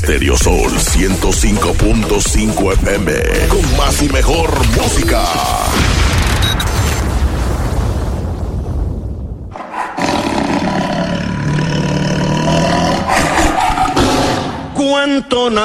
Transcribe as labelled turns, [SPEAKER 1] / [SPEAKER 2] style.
[SPEAKER 1] Estéreo Sol 105.5 FM. Con más y mejor música.
[SPEAKER 2] Cuánto